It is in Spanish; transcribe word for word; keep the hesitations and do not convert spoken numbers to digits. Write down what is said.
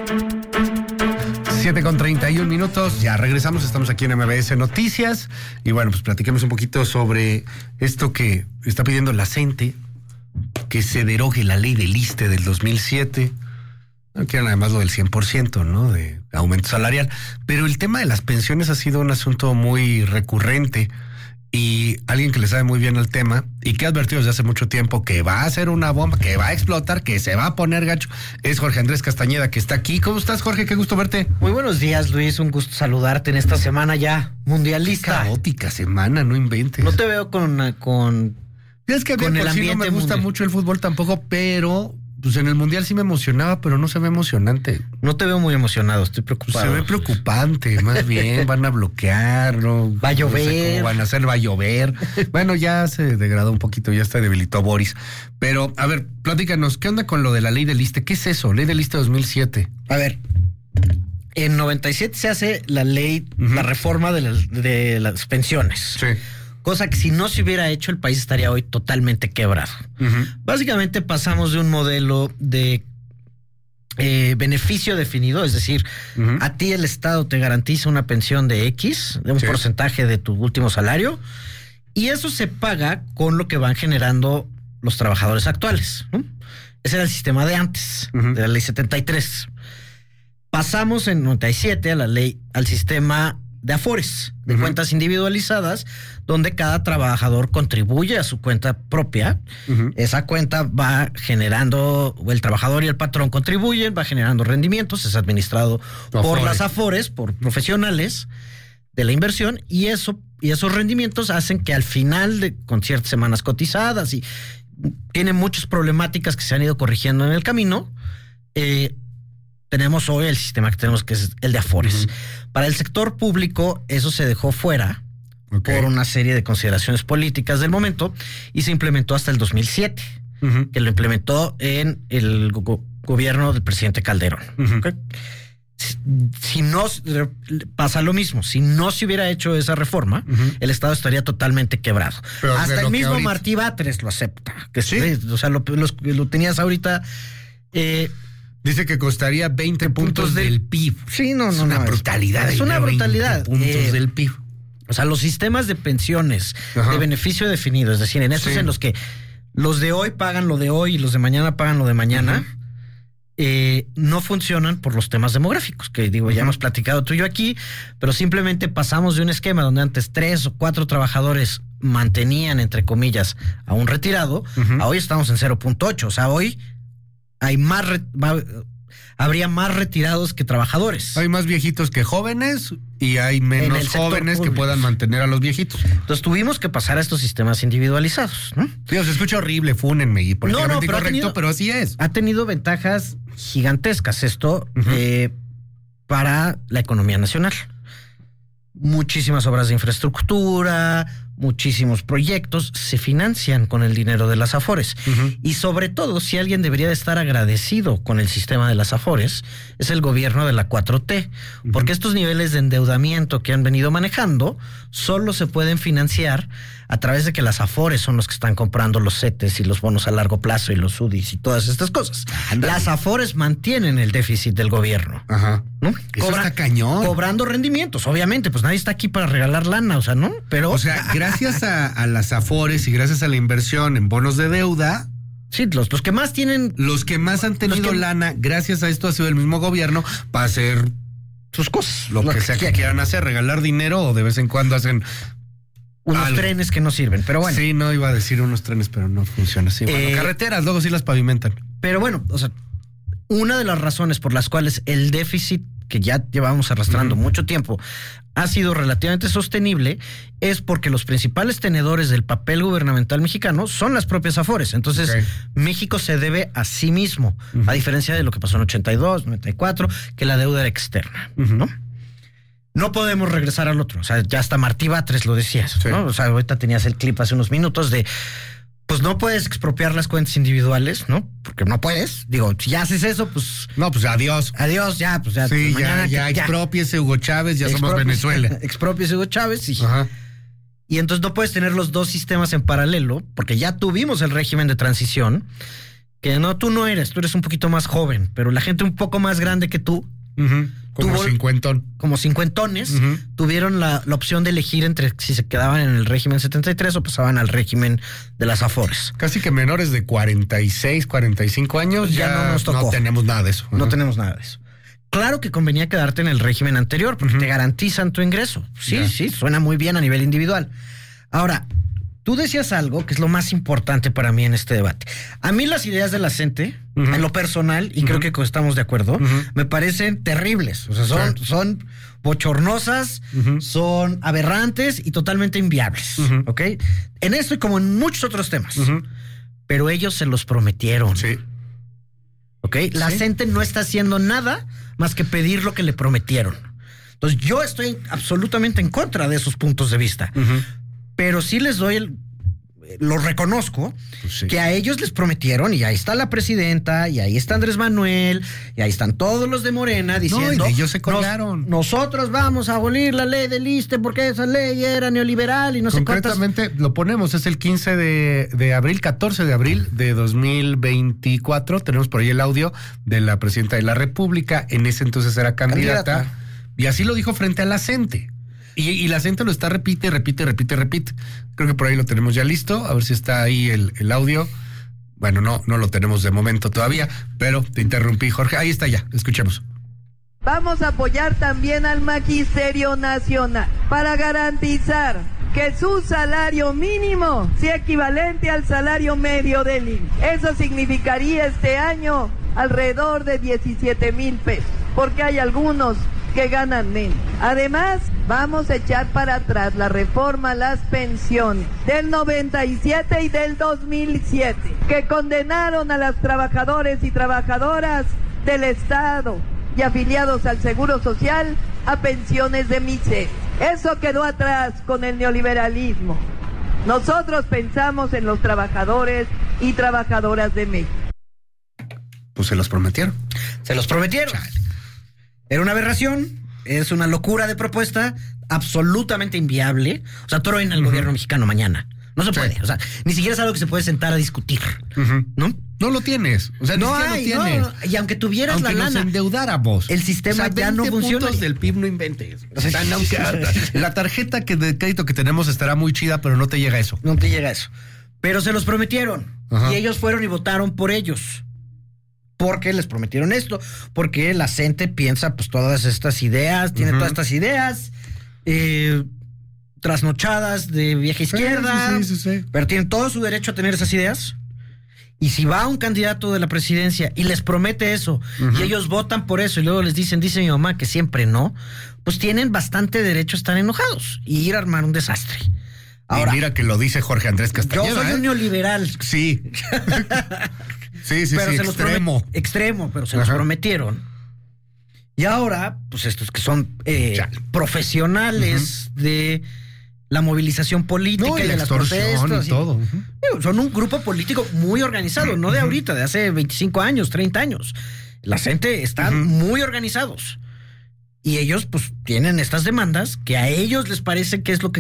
siete con treinta y un minutos, ya regresamos, estamos aquí en M B S Noticias y bueno, pues platiquemos un poquito sobre esto que está pidiendo la CENTE, que se derogue la ley del ISSSTE del dos mil siete, no quieren además lo del cien por ciento, ¿no?, de aumento salarial, pero el tema de las pensiones ha sido un asunto muy recurrente y alguien que le sabe muy bien el tema y que ha advertido desde hace mucho tiempo que va a ser una bomba, que va a explotar, que se va a poner gacho, es Jorge Andrés Castañeda, que está aquí. ¿Cómo estás, Jorge? Qué gusto verte. Muy buenos días, Luis, un gusto saludarte en esta semana ya mundialista. Qué caótica semana, no inventes. No te veo con... con es que a mí con el por sí no me gusta mundial. mucho el fútbol tampoco, pero pues en el mundial sí me emocionaba, pero no se ve emocionante. No te veo muy emocionado, estoy preocupado. Se ve preocupante, más bien, van a bloquear, no va a llover. No sé cómo van a hacer, va a llover. Bueno, ya se degradó un poquito, ya está debilitó Boris. Pero, a ver, platícanos, ¿qué onda con lo de la ley del ISSSTE? ¿Qué es eso? Ley del ISSSTE dos mil siete. A ver, en noventa y siete se hace la ley, uh-huh. la reforma de las, de las pensiones. Sí. Cosa que si no se hubiera hecho, el país estaría hoy totalmente quebrado. Uh-huh. Básicamente pasamos de un modelo de eh, beneficio definido, es decir, uh-huh. a ti el Estado te garantiza una pensión de X, de un sí. porcentaje de tu último salario, y eso se paga con lo que van generando los trabajadores actuales, ¿no? Ese era el sistema de antes, uh-huh. de la ley setenta y tres. Pasamos en noventa y siete a la ley, al sistema de Afores, de uh-huh. cuentas individualizadas, donde cada trabajador contribuye a su cuenta propia. Uh-huh. Esa cuenta va generando, el trabajador y el patrón contribuyen, va generando rendimientos, es administrado Afores. por las Afores, por profesionales de la inversión, y eso y esos rendimientos hacen que al final, de, con ciertas semanas cotizadas, y tiene muchas problemáticas que se han ido corrigiendo en el camino, eh, tenemos hoy el sistema que tenemos, que es el de Afores. Uh-huh. Para el sector público, eso se dejó fuera okay. por una serie de consideraciones políticas del momento y se implementó hasta el dos mil siete, uh-huh. que lo implementó en el go- gobierno del presidente Calderón. Uh-huh. ¿Okay? Si, si no, pasa lo mismo. Si no se hubiera hecho esa reforma, uh-huh. el Estado estaría totalmente quebrado. Pero hasta el mismo ahorita... Martí Batres lo acepta. Que ¿Sí? es, o sea, lo, lo, lo tenías ahorita... Eh, Dice que costaría veinte puntos, puntos del, del P I B. Sí, no, no. Es una no, brutalidad. Es una brutalidad. puntos eh, del P I B. O sea, los sistemas de pensiones Ajá. de beneficio definido, es decir, en estos sí. en los que los de hoy pagan lo de hoy y los de mañana pagan lo de mañana, uh-huh. eh, no funcionan por los temas demográficos, que digo, uh-huh. ya hemos platicado tú y yo aquí, pero simplemente pasamos de un esquema donde antes tres o cuatro trabajadores mantenían, entre comillas, a un retirado, uh-huh. a hoy estamos en cero punto ocho. O sea, hoy hay más re- va, habría más retirados que trabajadores. Hay más viejitos que jóvenes y hay menos jóvenes que puedan mantener a los viejitos. Entonces tuvimos que pasar a estos sistemas individualizados, ¿no? Dios, se escucha horrible, fúnenme y políticamente no, no, pero incorrecto, tenido, pero así es. Ha tenido ventajas gigantescas esto uh-huh. eh, para la economía nacional. Muchísimas obras de infraestructura, muchísimos proyectos se financian con el dinero de las Afores. Uh-huh. Y sobre todo, si alguien debería de estar agradecido con el sistema de las Afores, es el gobierno de la cuatro T. Uh-huh. Porque estos niveles de endeudamiento que han venido manejando solo se pueden financiar a través de que las Afores son los que están comprando los CETES y los bonos a largo plazo y los U D Is y todas estas cosas. Andale. Las Afores mantienen el déficit del gobierno. Ajá. ¿No? Eso Cobra, está cañón. Cobrando rendimientos, obviamente, pues nadie está aquí para regalar lana, o sea, ¿no? Pero... O sea, gracias a, a las Afores y gracias a la inversión en bonos de deuda... Sí, los, los que más tienen... Los que más han tenido que, lana, gracias a esto ha sido el mismo gobierno para hacer sus cosas, lo, lo que, que sea que quieran. quieran hacer, regalar dinero o de vez en cuando hacen... Unos algo. trenes que no sirven, pero bueno. Sí, no iba a decir unos trenes, pero no funciona así. Bueno, eh, carreteras, luego sí las pavimentan. Pero bueno, o sea, una de las razones por las cuales el déficit que ya llevamos arrastrando uh-huh. mucho tiempo ha sido relativamente sostenible es porque los principales tenedores del papel gubernamental mexicano son las propias Afores. Entonces, okay. México se debe a sí mismo, uh-huh. a diferencia de lo que pasó en ochenta y dos, noventa y cuatro, que la deuda era externa, uh-huh. ¿no? No podemos regresar al otro. O sea, ya hasta Martí Batres lo decías, sí. ¿no? O sea, ahorita tenías el clip hace unos minutos de, pues no puedes expropiar las cuentas individuales, ¿no? Porque no puedes. Digo, si ya haces eso, pues... No, pues adiós. Adiós, ya, pues ya. Sí, pues, ya, mañana, ya, ya. Expropiese Hugo Chávez, ya somos Venezuela. Expropiese Hugo Chávez y... Ajá. Y entonces no puedes tener los dos sistemas en paralelo, porque ya tuvimos el régimen de transición, que no, tú no eres, tú eres un poquito más joven, pero la gente un poco más grande que tú, uh-huh. como tuvo, cincuentón. Como cincuentones, uh-huh. tuvieron la, la opción de elegir entre si se quedaban en el régimen setenta y tres o pasaban al régimen de las Afores. Casi que menores de cuarenta y seis, cuarenta y cinco años ya, ya no nos tocó. No tenemos nada de eso. Uh-huh. No tenemos nada de eso. Claro que convenía quedarte en el régimen anterior porque uh-huh. te garantizan tu ingreso. Sí, yeah. sí, suena muy bien a nivel individual. Ahora, tú decías algo que es lo más importante para mí en este debate. A mí las ideas de la gente, uh-huh. en lo personal, y uh-huh. creo que estamos de acuerdo, uh-huh. me parecen terribles. O sea, son, sí. son bochornosas, uh-huh. son aberrantes y totalmente inviables. Uh-huh. ¿Ok? En esto y como en muchos otros temas. Uh-huh. Pero ellos se los prometieron. Sí. ¿Ok? La sí. gente no está haciendo nada más que pedir lo que le prometieron. Entonces, yo estoy absolutamente en contra de esos puntos de vista. Uh-huh. Pero sí les doy el, lo reconozco, pues sí. que a ellos les prometieron, y ahí está la presidenta, y ahí está Andrés Manuel, y ahí están todos los de Morena diciendo, no, y ellos se colgaron. Nos, nosotros vamos a abolir la ley del ISSSTE porque esa ley era neoliberal y no sé cuántas. Concretamente lo ponemos, es el quince de abril, catorce de abril de dos mil veinticuatro, tenemos por ahí el audio de la presidenta de la República, en ese entonces era candidata, candidata. y así lo dijo frente a la gente. Y, y la gente lo está repite, repite, repite, repite. Creo que por ahí lo tenemos ya listo. A ver si está ahí el, el audio. Bueno, no, no lo tenemos de momento todavía, pero te interrumpí, Jorge. Ahí está ya, escuchemos. Vamos a apoyar también al Magisterio Nacional para garantizar que su salario mínimo sea equivalente al salario medio del I M S S. Eso significaría este año alrededor de diecisiete mil pesos, porque hay algunos que ganan menos. Además, vamos a echar para atrás la reforma a las pensiones del noventa y siete y del dos mil siete, que condenaron a las trabajadores y trabajadoras del Estado y afiliados al Seguro Social a pensiones de miseria. Eso quedó atrás con el neoliberalismo. Nosotros pensamos en los trabajadores y trabajadoras de México. Pues se los prometieron. Se los prometieron. Chale. Era una aberración, es una locura de propuesta, absolutamente inviable. O sea, truena el uh-huh. gobierno mexicano mañana. No se sí. puede, o sea, ni siquiera es algo que se puede sentar a discutir, uh-huh. ¿no? No lo tienes, o sea, no ni hay, lo tienes. No, y aunque tuvieras aunque la nos lana, endeudáramos, el sistema o sea, ya no funciona. Puntos del P I B no inventes. O sea, no, la tarjeta que de crédito que tenemos estará muy chida, pero no te llega eso. No te llega eso. Pero se los prometieron, uh-huh. y ellos fueron y votaron por ellos. Porque les prometieron esto, porque la gente piensa pues todas estas ideas, tiene uh-huh. todas estas ideas eh, trasnochadas de vieja izquierda, sí, sí, sí, sí. pero tienen todo su derecho a tener esas ideas. Y si va un candidato de la presidencia y les promete eso, uh-huh. y ellos votan por eso y luego les dicen, dice mi mamá que siempre no, pues tienen bastante derecho a estar enojados y ir a armar un desastre. Ahora, y mira que lo dice Jorge Andrés Castañeda. Yo soy ¿eh? un neoliberal. Sí. Sí, sí, pero sí, se extremo. Los promet- extremo, pero se Ajá. los prometieron. Y ahora, pues estos que son eh, profesionales uh-huh. de la movilización política no, y, y de las protestas. Y todo. Uh-huh. Son un grupo político muy organizado, uh-huh. no de ahorita, de hace veinticinco años, treinta años. La gente está uh-huh. muy organizados. Y ellos, pues, tienen estas demandas que a ellos les parece que es lo que